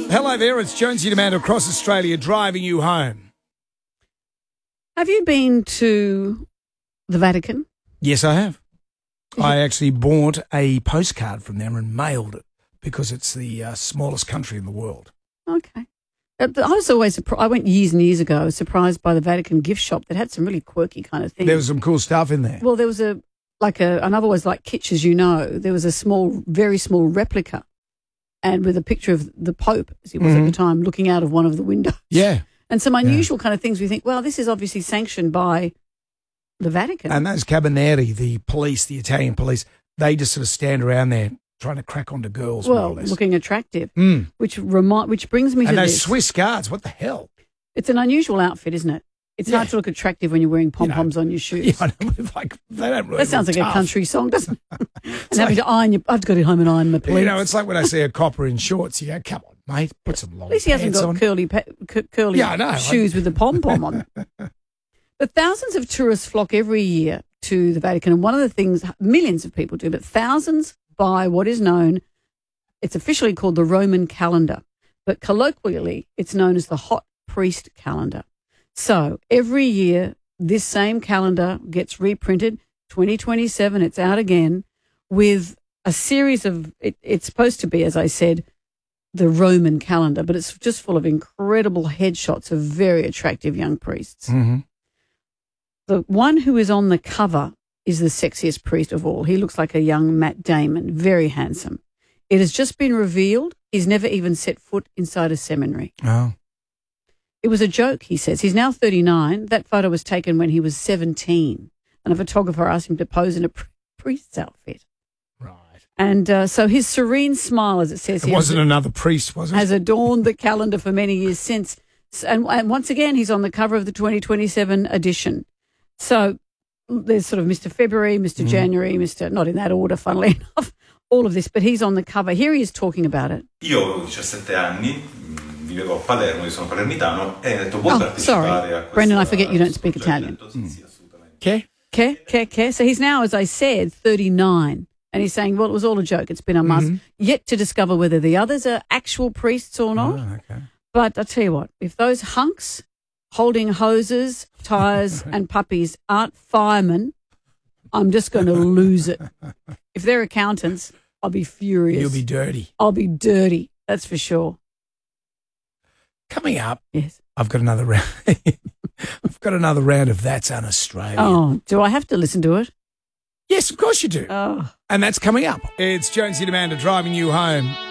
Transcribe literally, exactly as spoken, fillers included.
Hello there, it's Jonesy Demand across Australia driving you home. Have you been to the Vatican? Yes, I have. I actually bought a postcard from them and mailed it because it's the uh, smallest country in the world. Okay. Uh, but I was always surprised. I went years and years ago. I was surprised by the Vatican gift shop that had some really quirky kind of things. There was some cool stuff in there. Well, there was a, like a, and I've always liked kitsch, as you know, there was a small, very small replica and with a picture of the Pope, as he was mm-hmm. at the time, looking out of one of the windows. Yeah. And some unusual yeah. kind of things we think, well, this is obviously sanctioned by the Vatican. And those Carabinieri, the police, the Italian police, they just sort of stand around there trying to crack onto girls. Well, more or less. looking attractive, mm. which remi- which brings me and to those this. Swiss guards, what the hell? It's an unusual outfit, isn't it? It's yeah. hard to look attractive when you're wearing pom-poms you know, on your shoes. Yeah, I know, like, they don't really that sounds like tough. a country song, doesn't it? and like, having to iron your, I've got to go home and iron my pleats. You know, it's like when I see a copper in shorts, you go, come on, mate, put some long At least he hasn't got on. curly pe- c- curly yeah, I know. shoes with the pom-pom on. But thousands of tourists flock every year to the Vatican. And one of the things millions of people do, but thousands buy what is known, it's officially called the Roman calendar, but colloquially it's known as the hot priest calendar. So every year this same calendar gets reprinted, twenty twenty-seven, it's out again, with a series of, it, it's supposed to be, as I said, the Roman calendar, but it's just full of incredible headshots of very attractive young priests. Mm-hmm. The one who is on the cover is the sexiest priest of all. He looks like a young Matt Damon, very handsome. It has just been revealed he's never even set foot inside a seminary. Oh. It was a joke, he says. He's now thirty-nine. That photo was taken when he was seventeen, and a photographer asked him to pose in a priest's outfit. Right. And uh, so his serene smile, as it says It here, wasn't another priest, was it? has adorned the calendar for many years since. And, and once again, he's on the cover of the twenty twenty-seven edition. So there's sort of Mister February, Mister Mm. January, Mister not in that order, funnily enough, all of this, but he's on the cover. Here he is talking about it. Io avevo diciassette anni, vivevo a Palermo, io sono palermitano, e ho detto vuoi Oh, partecipare sorry. a questo Brendan, I forget you don't speak Italian. Sì, assolutamente. Okay. Care, care, care. So he's now, as I said, thirty-nine. And he's saying, well, it was all a joke. It's been a must. Mhm. Yet to discover whether the others are actual priests or not. Oh, okay. But I tell you what, if those hunks holding hoses, tyres and puppies aren't firemen, I'm just going to lose it. If they're accountants, I'll be furious. You'll be dirty. I'll be dirty. That's for sure. Coming up, Yes. I've got another round. I've got another round of That's Un-Australian. Oh, do I have to listen to it? Yes, of course you do. Oh. And that's coming up. It's Jonesy Demander driving you home.